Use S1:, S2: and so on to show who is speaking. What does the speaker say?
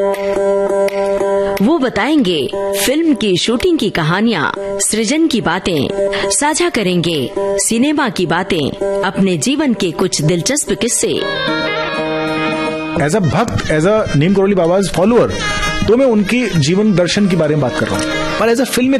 S1: वो बताएंगे फिल्म की शूटिंग की कहानियाँ, सृजन की बातें, साझा करेंगे सिनेमा की बातें, अपने जीवन के कुछ दिलचस्प किस्से।
S2: एज अ भक्त, as a Neem Karoli बाबाज follower, तो मैं उनकी जीवन दर्शन के बारे में बात कर रहा हूँ, पर एज अ फिल्म